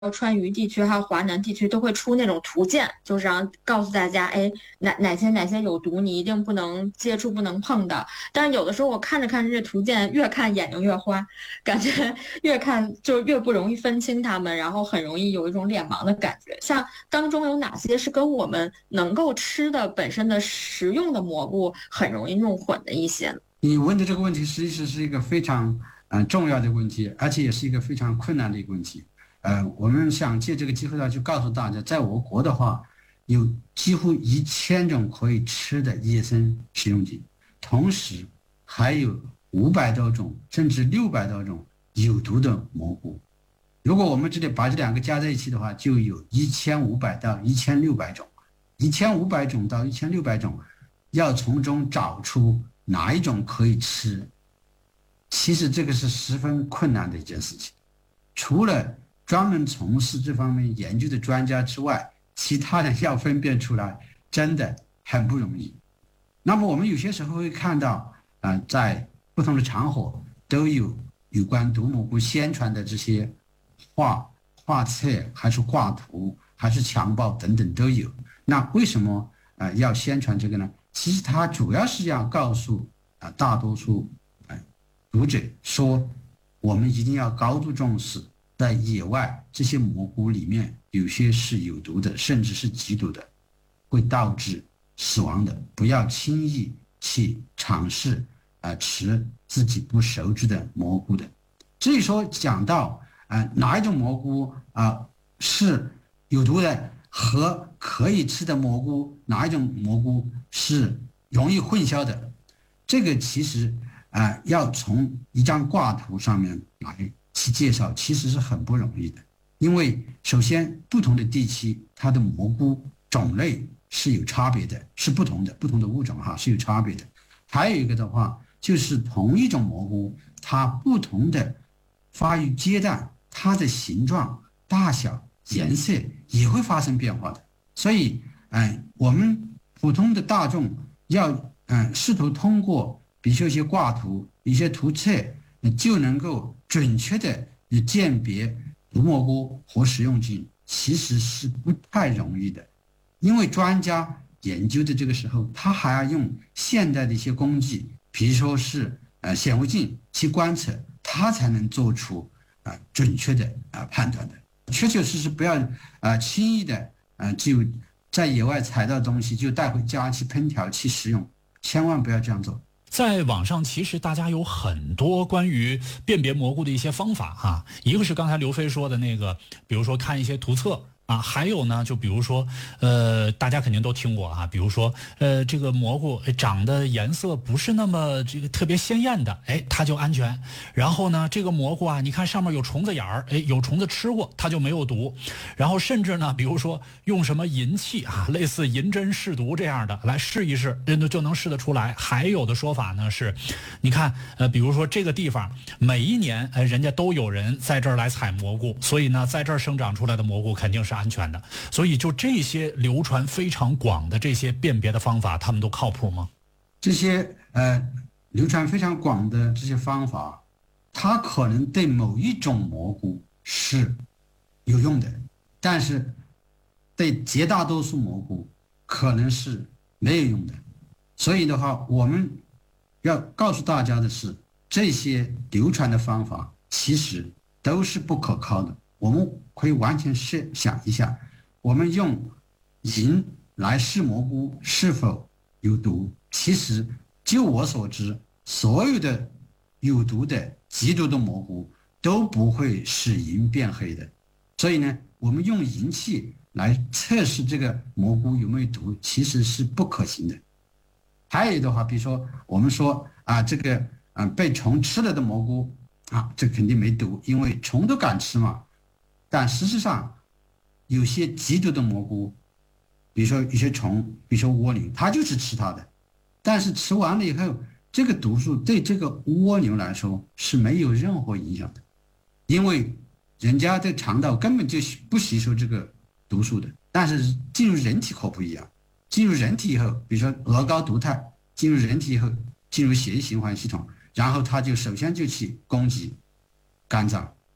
川渝地区还有华南地区都会出那种图鉴，就是让告诉大家，哎，哪些有毒，你一定不能接触、不能碰的。但是有的时候我看着看着这图鉴，越看眼睛越花，感觉越看就越不容易分清它们，然后很容易有一种脸盲的感觉。像当中有哪些是跟我们能够吃的本身的食用的蘑菇很容易弄混的一些呢？ 你问的这个问题实际上是一个非常重要的问题，而且也是一个非常困难的一个问题。我们想借这个机会呢，就告诉大家，在我国的话，有几乎1000种可以吃的野生食用菌，同时还有500多种甚至600多种有毒的蘑菇。如果我们这里把这两个加在一起的话，就有1500到1600种，1500种到1600种，要从中找出哪一种可以吃，其实这个是十分困难的一件事情。除了专门从事这方面研究的专家之外，其他人要分辨出来真的很不容易。那么我们有些时候会看到在不同的场合都有关毒蘑菇宣传的这些画册还是画图还是强报等等都有。那为什么要宣传这个呢？其实它主要是要告诉大多数读者说，我们一定要高度重视在野外这些蘑菇里面有些是有毒的，甚至是极毒的，会导致死亡的，不要轻易去尝试吃自己不熟知的蘑菇的。至于说讲到哪一种蘑菇是有毒的和可以吃的蘑菇，哪一种蘑菇是容易混淆的，这个其实要从一张挂图上面来去介绍，其实是很不容易的。因为首先不同的地区它的蘑菇种类是有差别的，是不同的物种是有差别的。还有一个的话，就是同一种蘑菇它不同的发育阶段，它的形状、大小、颜色也会发生变化的。所以我们普通的大众要试图通过比如说一些挂图、一些图册，就能够准确的鉴别毒蘑菇和食用菌，其实是不太容易的。因为专家研究的这个时候，他还要用现代的一些工具，比如说是显微镜去观测，他才能做出准确的判断的。确确实实不要轻易的就在野外采到东西就带回家去烹调去食用，千万不要这样做。 在网上其实大家有很多关于辨别蘑菇的一些方法一个是刚才刘飞说的那个，比如说看一些图册还有呢，就比如说，大家肯定都听过比如说，这个蘑菇长得颜色不是那么这个特别鲜艳的，它就安全。然后呢，这个蘑菇你看上面有虫子眼儿，有虫子吃过，它就没有毒。然后甚至呢，比如说用什么银器类似银针试毒这样的来试一试，就能试得出来。还有的说法呢是，你看，比如说这个地方每一年人家都有人在这儿来采蘑菇，所以呢，在这儿生长出来的蘑菇肯定是安全的。所以就这些流传非常广的这些辨别的方法，他们都靠谱吗？ 这些流传非常广的这些方法，它可能对某一种蘑菇是有用的，但是对绝大多数蘑菇可能是没有用的。所以的话，我们要告诉大家的是，这些流传的方法其实都是不可靠的。我们可以完全想一下，我们用银来试蘑菇是否有毒，其实就我所知，所有的有毒的极毒的蘑菇都不会使银变黑的。所以呢，我们用银器来测试这个蘑菇有没有毒，其实是不可行的。还有的话，比如说我们说这个被虫吃了的蘑菇这肯定没毒，因为虫都敢吃嘛。但事实上，有些极毒的蘑菇，比如说一些虫，比如说蜗牛，它就是吃它的，但是吃完了以后，这个毒素对这个蜗牛来说是没有任何影响的，因为人家的肠道根本就不吸收这个毒素的。但是进入人体可不一样，进入人体以后，比如说鹅膏毒肽进入人体以后，进入血液循环系统，然后它就首先就去攻击肝脏。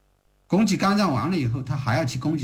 攻击肝脏完了以后，他还要去攻击